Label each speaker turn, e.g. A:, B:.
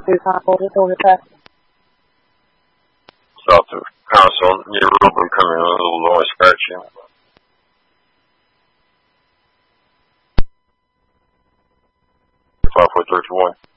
A: South of Council, near Ruben coming in a little low and scratchy. Five, 4, 3, 2, 1.